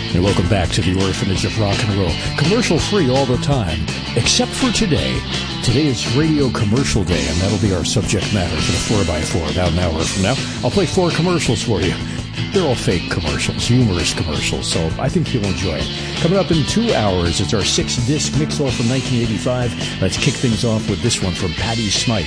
And welcome back to the Orphanage of Rock and Roll. Commercial free all the time, except for today. Today is Radio Commercial Day, and that'll be our subject matter for the 4x4. About an hour from now, I'll play 4 commercials for you. They're all fake commercials, humorous commercials, so I think you'll enjoy it. Coming up in 2 hours, it's our 6-disc mix-all from 1985. Let's kick things off with this one from Patti Smythe.